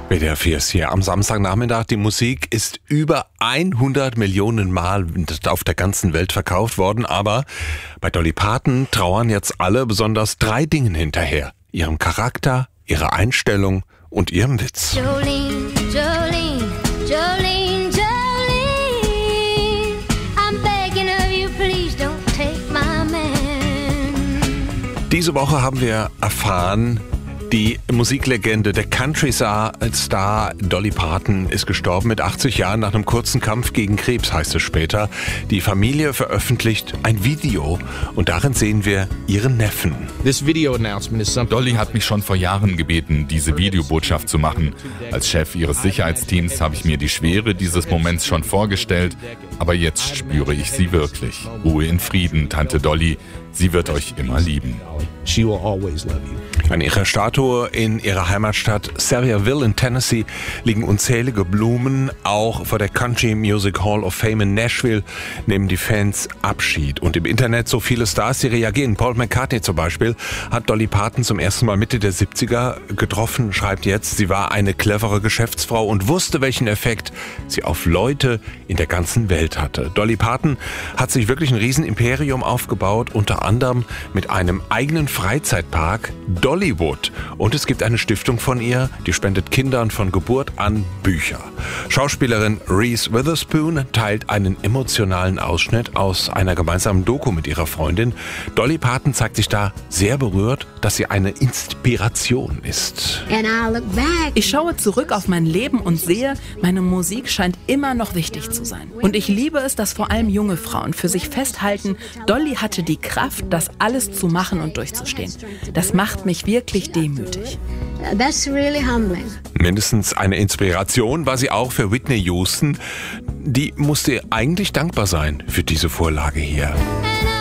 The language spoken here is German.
WDR 4 ist hier am Samstagnachmittag. Die Musik ist über 100 Millionen Mal auf der ganzen Welt verkauft worden. Aber bei Dolly Parton trauern jetzt alle besonders 3 Dingen hinterher. Ihrem Charakter, ihrer Einstellung und ihrem Witz. Jolene, Jolene, Jolene, Jolene, I'm begging of you, please don't take my man. Diese Woche haben wir erfahren, die Musiklegende, der Country-Star Dolly Parton ist gestorben mit 80 Jahren nach einem kurzen Kampf gegen Krebs, heißt es später. Die Familie veröffentlicht ein Video und darin sehen wir ihren Neffen. Dolly hat mich schon vor Jahren gebeten, diese Videobotschaft zu machen. Als Chef ihres Sicherheitsteams habe ich mir die Schwere dieses Moments schon vorgestellt, aber jetzt spüre ich sie wirklich. Ruhe in Frieden, Tante Dolly. Sie wird euch immer lieben. She will always love you. An ihrer Statue in ihrer Heimatstadt Sawyerville in Tennessee liegen unzählige Blumen. Auch vor der Country Music Hall of Fame in Nashville nehmen die Fans Abschied. Und im Internet so viele Stars, die reagieren. Paul McCartney zum Beispiel hat Dolly Parton zum ersten Mal Mitte der 70er getroffen, schreibt jetzt, sie war eine clevere Geschäftsfrau und wusste, welchen Effekt sie auf Leute in der ganzen Welt hatte. Dolly Parton hat sich wirklich ein Riesenimperium aufgebaut, unter anderem mit einem eigenen Freizeitpark, Dollywood. Und es gibt eine Stiftung von ihr, die spendet Kindern von Geburt an Bücher. Schauspielerin Reese Witherspoon teilt einen emotionalen Ausschnitt aus einer gemeinsamen Doku mit ihrer Freundin. Dolly Parton zeigt sich da sehr berührt, dass sie eine Inspiration ist. Ich schaue zurück auf mein Leben und sehe, meine Musik scheint immer noch wichtig zu sein. Und ich liebe es, dass vor allem junge Frauen für sich festhalten, Dolly hatte die Kraft, das alles zu machen und durchzustehen. Das macht mich wirklich demütig. That's really humbling. Mindestens eine Inspiration war sie auch für Whitney Houston. Die musste eigentlich dankbar sein für diese Vorlage hier. And